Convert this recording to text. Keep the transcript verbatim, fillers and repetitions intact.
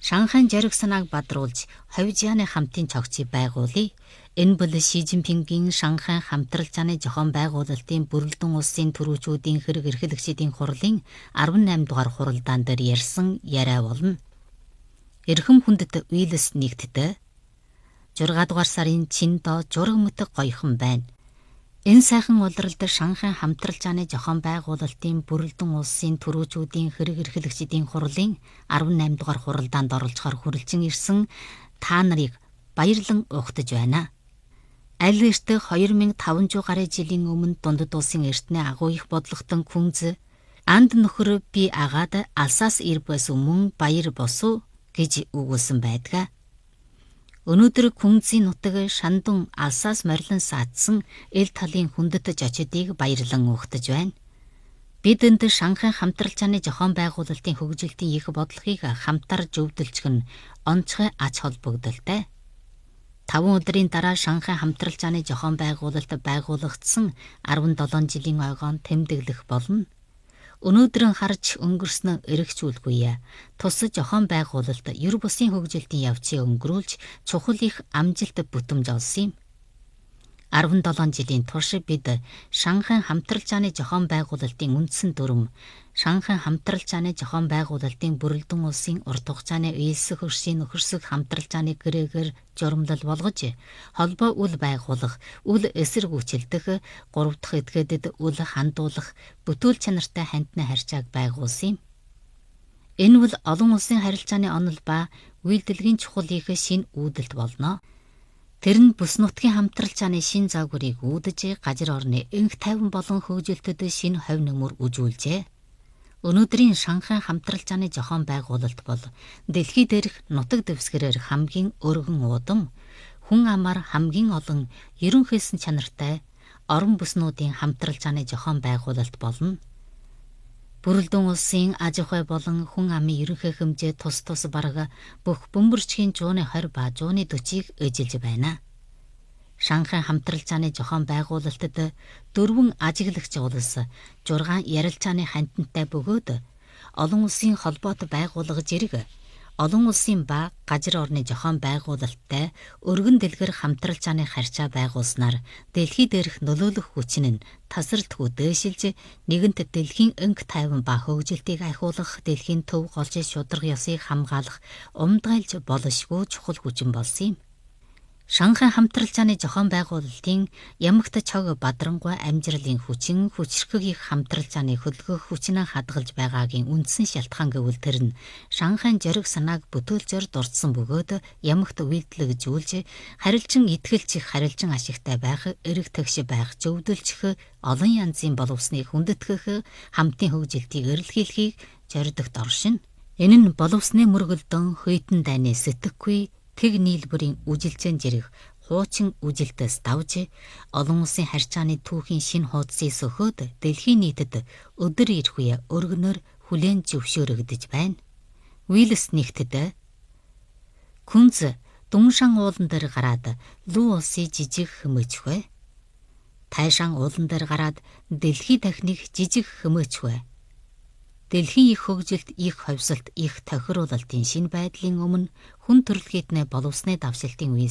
Шанхайн жаргал санааг бадруулж Ховжианы хамтын цогцыг байгуулъя. Энэ бол Ши Цзиньпингийн Шанхайн хамтрал заны зохион байгуулалтын бүрэлдэхүүн улсын төрүүчүүдийн хэрэг эрхлэгчдийн хурлын арван наймд дугаар хуралдаан дээр ярьсан яриа болно. Эрхэм хүндэт Уиллс нэгтдээ зургаадугаар сарын Чиндо зураг мөтг гоёхон байна. Энэ сайхан улиралд Шанхайн хамтрал заны зохион байгуулалтын бүрэлдэхүүн улсын төрүүчүүдийн хэрэг эрхлэгчдийн хурлын арван наймд дугаар хуралдаанд оролцохоор хүрэлцэн ирсэн та нарыг баярлан угтаж байна. Аль эрт хоёр мың таван зуун гаруй жилийн өмнө дундад улсын эртний агуу их бодлоготон күнз анд нөхөр би агаад алсаас ир бас өмнө баяр босуу гэж үгүүлсэн байдаг. Өнөөдөр күнзийн нутаг Шандун алсаас морилон саадсан эл талын хүндэт жочдыг баярлан угтаж байна. Бид энд Шанхайн хамтрал заны зохион байгуулалтын хөгжилтийн их бодлогыг хамтар зөвдөлцөх нь онцгой ач холбогдолтой. Таван өдрийн дараа Шанхайн хамтрал заны зохион байгуулалт байгуулагдсан арван долоон жилийн ойгоон тэмдэглэх болно. Өнөөдрийн харж өнгөрснө эргцүүлгүй. Тус зохион байгуулалт ер бусын хөгжилтийн явцыг өнгөрүүлж чухал их амжилт бүтэмж олсон юм. арван долоон жилийн турш бид Шанхайн хамтрал заны зохион байгуулалтын үндсэн дүрм, Шанхайн хамтрал заны зохион байгуулалтын бүрэлдэхүүн улсын урт хугацааны үйлсэх өршийн нөхөрсөг хамтрал заны гэрээгээр журамлал болгож, холбоо үл байгуулах, үл эсэргүүцэлдэх, гурав дахь этгээдэд үл хандуулах, бүтүүл чанартай хандны харьцааг байгуулсан юм. Энэ бол олон улсын харилцааны онол ба үйлдэлгийн чухал их шин үүдэлт болно. Тэр нь бүс нутгийн хамтрал заны шин загварыг үүдэж, газар орны энх тайван болон хөгжилтөд шин ховь нөмөр үзүүлжээ. Өнөөдрийн Шанхайн хамтрал заны зохион байгуулалт бол дэлхий дээрх нутаг дэвсгэрээр хамгийн өргөн уудам, хүн амаар хамгийн олон ерөнхийсэн чанартай орон бүснүүдийн хамтрал заны зохион байгуулалт болно. Бүрэлдэхүүн улсын аж ахуй болон хүн амын ерөнхий хэмжээ тус тус бараг бүх бөмбөрчгийн зууны хорь ба зууны дөчийг эжилж байна. Шанхайн хамтрал заны зохион байгуулалтад дөрвөн ажиглагч улс зургаан ярилцааны хандтантай бөгөөд олон улсын холбоот байгууллага зэрэг олон улсын ба газар орны зохион байгуулалттай өргөн дэлгэр хамтрал заны харьцаа байгуулснаар дэлхий дээрх нөлөөлөх хүчин нь тасралтгүй дээшилж нэгэнт дэлхийн энх тайван ба хөгжилтийг ахиулах, дэлхийн төв голж шударга ёсыг хамгаалах умдгайлж болшгүй чухал хүчин болсон юм. Шанхайн хамтрал заны зохион байгуулалтын ямагт цог бадрангуй амжирлын хүчин, хүчрхэг их хамтрал заны хөдөлгөх хүчнээ хадгалж байгаагийн үндсэн шалтгаан гэвэл тэр нь Шанхайн жаргал санааг бүтээлзээр дурдсан бөгөөд ямагт үйлдэлжүүлж, харилцан итгэлчих, харилцан ашигтай байх, эрэг тэгш байх, зөвдөлчих, олон янзын боловсны хүндэтгэх, хамтын хөгжилтийг эрэлхийлэхийг зордогт оршино. Энэ нь боловсны мөргөлдөн хөйтэн дайны сэтгэхгүй тэг нийлбэрийн үжилчэн зэрэг хуучин үжилтээс давж олон улсын харьцааны түүхийн шин хуудсыг сөхөөд дэлхийн нийтэд өдөр ирэх үе өргөнөөр хүлээн зөвшөөрөгдөж байна. Уиллс нэгтдээ күнз Дуншан уулан дээр гараад Лу улсыг жижиг хэмээчвэ. Тайшан уулан дээр гараад дэлхий дахныг жижиг хэмээчвэ. Дэлхийн их хөгжилт, их ховсолт, их тохируулалтын шин байдлын өмнө хүн төрөлхийднээ боловсны давшилтын үе